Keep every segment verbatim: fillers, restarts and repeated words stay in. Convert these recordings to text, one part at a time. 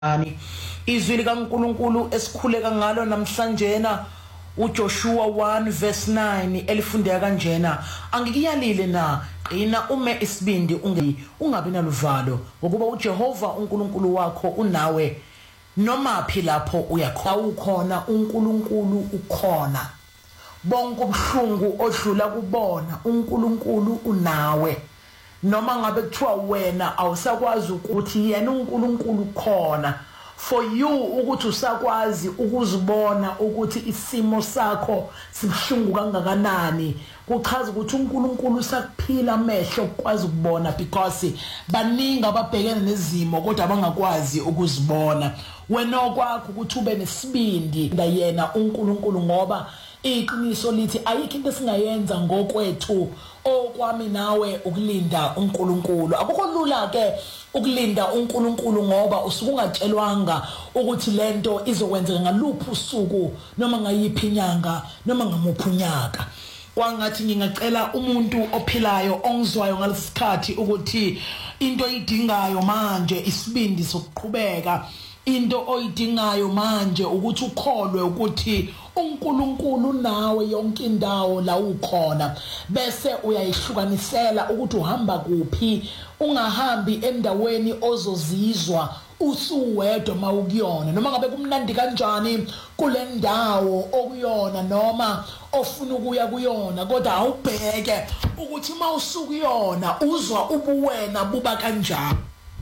ani izwi likaNkuluNkulu esikhuleka ngalo namhlanje na uJoshua one verse nine elifundeka kanjena angikiyalile na qina ume isibindi ungabi naluvalo ngokuba uJehova uNkulunkulu wakho unawe noma phi lapho uyakho ukhona uNkulunkulu ukhona bonke ubuhlungu odlula kubona uNkulunkulu unawe noma ngabe kuthiwa wena awusakwazi ukuthi yena uNkulunkulu khona for you ukuthi usakwazi ukuzibona ukuthi isimo sakho sibhlungu kangakanani kuchaza ukuthi uNkulunkulu usakuphila amehlo ukwazi ukubona because baningi ababhekene nezimo kodwa abangakwazi ukuzibona wena okwakho ukuthi ube nesibindi ngayena uNkulunkulu ngoba iqiniso lithi ayikho into esingayenza ngokwethu okwami nawe ukulinda uNkulunkulu akukho lula ke ukulinda uNkulunkulu ngoba usuku ungatshelwanga ukuthi lento izokwenzeka ngaluphi usuku noma ngayiphi inyanga noma ngamuphi unyaka kwangathi ngingacela umuntu ophilayo ongizwayo ngalesikhathi ukuthi into oyidingayo manje isibindi sokuqhubeka into oyidingayo manje ukuthi ukholwe ukuthi uNkulunkulu nawe yonke indawo la ukhona bese uyayihlukanisela ukuthi uhamba kuphi ungahambi endaweni ozozizwa usuwedwa mawukuyona noma ngabe kumnandi kanjani kule ndawo okuyona noma ofuna ukuya kuyona kodwa awubheke ukuthi mawusukuyona uzwa ubuwena buba kanjani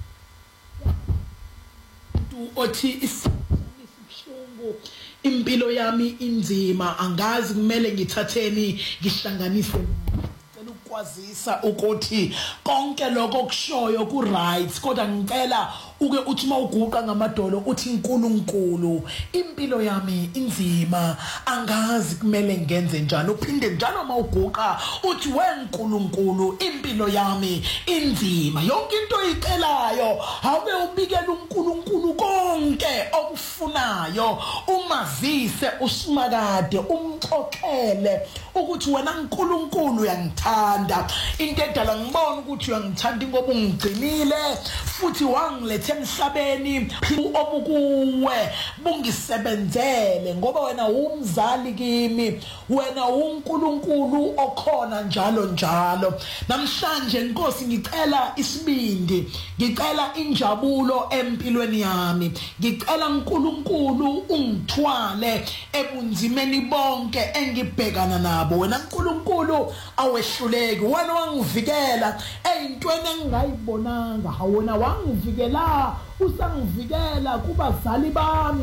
othi isibhlungu impilo yami inzima angazi kumele ngithatheni ngihlanganise ngicela ukwazisa ukuthi konke lokho kushoyo ku right kodwa ngicela uke uthi mawuguqa ngamadolo uthi uNkulunkulu impilo yami inzima angazi kumele ngenze njani uphinde njalo mawuguqa uthi weNkulunkulu impilo yami inzima yonke into oyicelayo awube ubikela uNkulunkulu konke okufunayo umazise usimakade umxoxele ukuthi wena uNkulunkulu uyangithanda into edala ngibona ukuthi uyangithanda ngoba ungigcinile futhi wangilethe emhlabeni obukuwe bungisebenzele ngoba wena umzali kimi wena uNkulunkulu okhona njalo njalo namhlanje Nkosi ngicela isibindi ngicela injabulo empilweni yami ngicela uNkulunkulu ungithwale ebunzimeni bonke engibhekana nabo wena uNkulunkulu awehluleki wena wangivikela eyintweni engingayibonanga wena wangivikela usangivikela kubazali bami